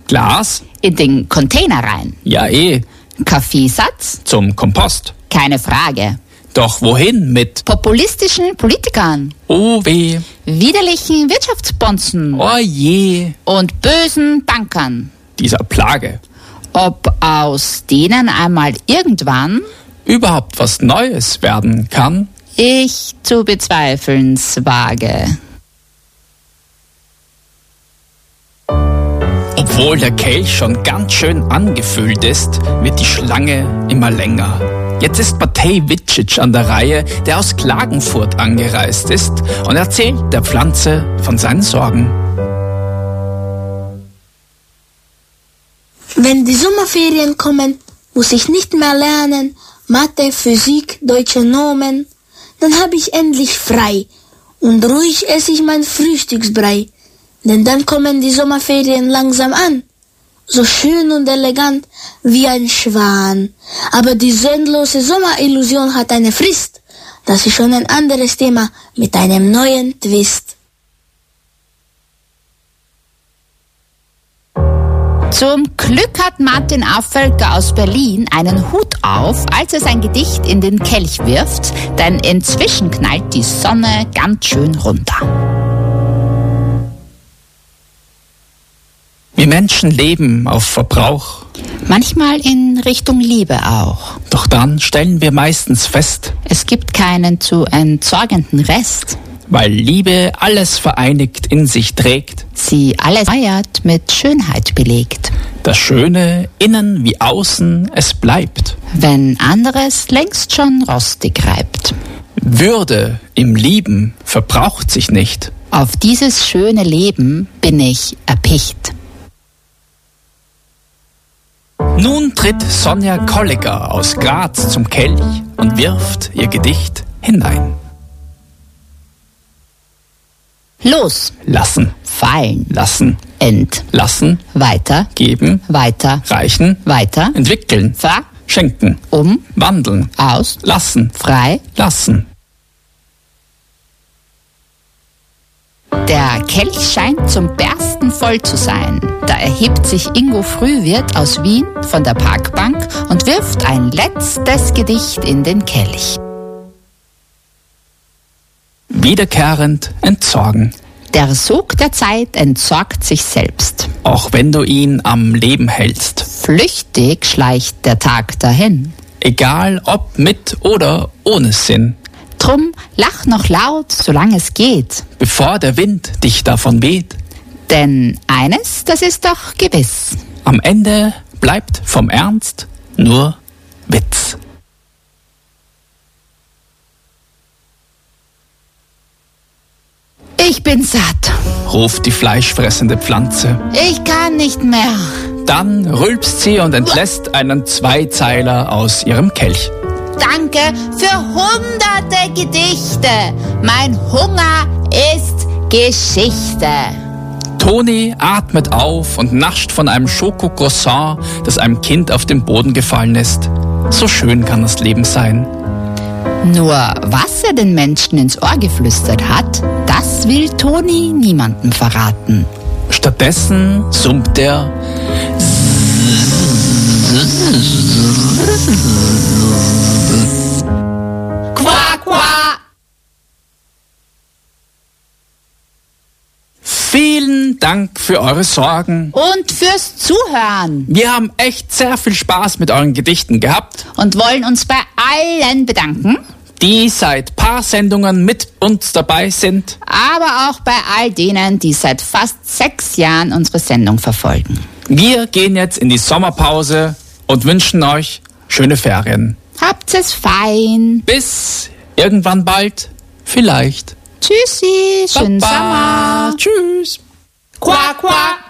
Glas? In den Container rein. Ja, Kaffeesatz? Zum Kompost. Keine Frage. Doch wohin mit? Populistischen Politikern. Oh weh. Widerlichen Wirtschaftsbonzen. Oh je. Und bösen Bankern. Dieser Plage. Ob aus denen einmal irgendwann Überhaupt was Neues werden kann? ich zu bezweifeln's wage. Obwohl der Kelch schon ganz schön angefüllt ist, wird die Schlange immer länger. Jetzt ist Matej Vicic an der Reihe, der aus Klagenfurt angereist ist und erzählt der Pflanze von seinen Sorgen. Wenn die Sommerferien kommen, muss ich nicht mehr lernen, Mathe, Physik, deutsche Nomen. Dann habe ich endlich frei und ruhig esse ich mein Frühstücksbrei. Denn dann kommen die Sommerferien langsam an, so schön und elegant wie ein Schwan. Aber die sinnlose Sommerillusion hat eine Frist. Das ist schon ein anderes Thema mit einem neuen Twist. Zum Glück hat Martin Affelker aus Berlin einen Hut auf, als er sein Gedicht in den Kelch wirft, denn inzwischen knallt die Sonne ganz schön runter. Wir Menschen leben auf Verbrauch. Manchmal in Richtung Liebe auch. Doch dann stellen wir meistens fest, Es gibt keinen zu entsorgenden Rest. weil Liebe alles vereinigt in sich trägt, Sie alles feiert, mit Schönheit belegt. das Schöne innen wie außen es bleibt. Wenn anderes längst schon rostig reibt. Würde im Lieben verbraucht sich nicht. Auf dieses schöne Leben bin ich erpicht. Nun tritt Sonja Kollegger aus Graz zum Kelch und wirft ihr Gedicht hinein. Los, Lassen, fallen, lassen, entlassen, weiter, geben, weiter, reichen, weiter, entwickeln, schenken, wandeln, aus, lassen, frei. lassen. Der Kelch scheint zum Bersten voll zu sein. Da erhebt sich Ingo Frühwirt aus Wien von der Parkbank und wirft ein letztes Gedicht in den Kelch. Wiederkehrend entsorgen, Der Sog der Zeit entsorgt sich selbst. auch wenn du ihn am Leben hältst. Flüchtig schleicht der Tag dahin. Egal ob mit oder ohne Sinn, Drum lach noch laut, solange es geht. bevor der Wind dich davon weht. Denn eines, das ist doch gewiss. Am Ende bleibt vom Ernst nur Witz. Ich bin satt. Ruft die fleischfressende Pflanze. Ich kann nicht mehr. Dann rülpst sie und entlässt einen Zweizeiler aus ihrem Kelch. Danke für hunderte Gedichte. Mein Hunger ist Geschichte. Toni atmet auf und nascht von einem Schokocroissant, das einem Kind auf den Boden gefallen ist. So schön kann das Leben sein. Nur was er den Menschen ins Ohr geflüstert hat, das will Toni niemandem verraten. Stattdessen summt er. Quack, quack. Vielen Dank für eure Sorgen. Und fürs Zuhören. Wir haben echt sehr viel Spaß mit euren Gedichten gehabt, Und wollen uns bei allen bedanken, die seit paar Sendungen mit uns dabei sind. aber auch bei all denen, die seit fast 6 Jahren unsere Sendung verfolgen. Wir gehen jetzt in die Sommerpause und wünschen euch schöne Ferien. Habt es fein. Bis irgendwann bald, vielleicht. Tschüssi, schönen Baba. Sommer. Tschüss. Quack, quack.